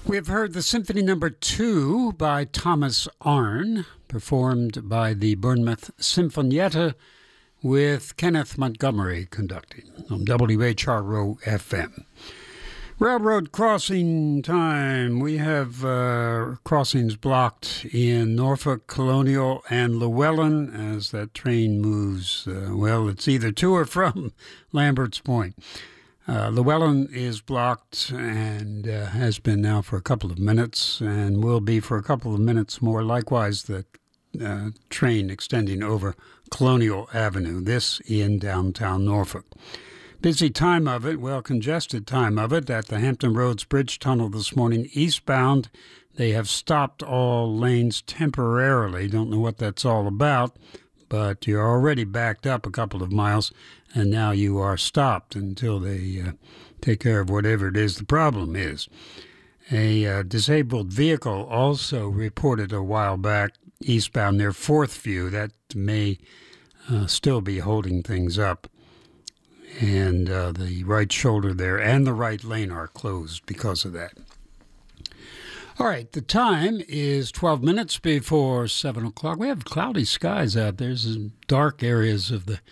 We have heard the Symphony Number 2 by Thomas Arne, performed by the Bournemouth Sinfonietta with Kenneth Montgomery conducting on WHRO FM. Railroad crossing time. We have crossings blocked in Norfolk, Colonial, and Llewellyn as that train moves. It's either to or from Lambert's Point. Llewellyn is blocked and has been now for a couple of minutes and will be for a couple of minutes more. Likewise, the train extending over Colonial Avenue, this in downtown Norfolk. Busy time of it, congested time of it at the Hampton Roads Bridge Tunnel this morning. Eastbound, they have stopped all lanes temporarily. Don't know what that's all about, but you're already backed up a couple of miles, and now you are stopped until they take care of whatever it is the problem is. A disabled vehicle also reported a while back eastbound near Fourth View. That may still be holding things up. And the right shoulder there and the right lane are closed because of that. All right, the time is 12 minutes before 7 o'clock. We have cloudy skies out there. There's dark areas of the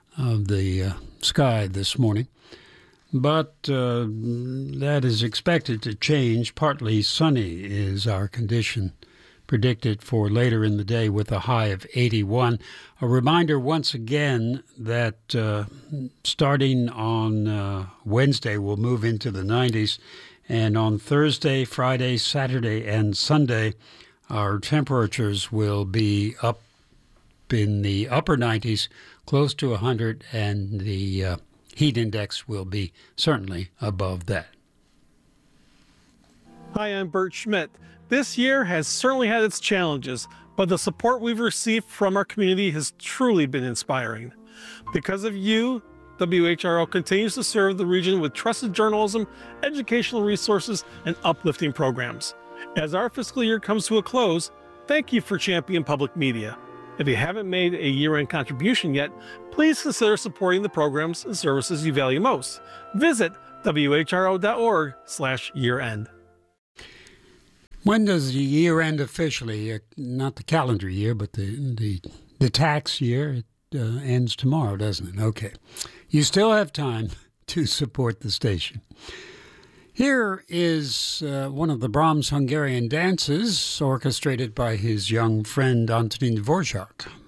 sky this morning. But that is expected to change. Partly sunny is our condition predicted for later in the day with a high of 81. A reminder once again that starting on Wednesday, we'll move into the 90s. And on Thursday, Friday, Saturday, and Sunday, our temperatures will be up in the upper 90s, close to 100, and the heat index will be certainly above that. Hi, I'm Bert Schmidt. This year has certainly had its challenges, but the support we've received from our community has truly been inspiring. Because of you, WHRO continues to serve the region with trusted journalism, educational resources, and uplifting programs. As our fiscal year comes to a close, thank you for championing public media. If you haven't made a year-end contribution yet, please consider supporting the programs and services you value most. Visit whro.org/year-end. When does the year end officially? Not the calendar year, but the tax year. It ends tomorrow, doesn't it? Okay. You still have time to support the station. Here is one of the Brahms Hungarian dances orchestrated by his young friend Antonin Dvorak.